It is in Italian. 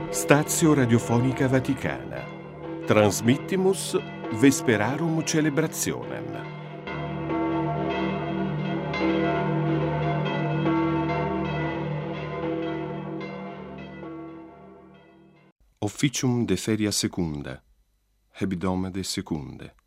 Stazio Radiofonica Vaticana. Transmittimus Vesperarum Celebrationem. Officium de feria secunda, hebdomade secunde.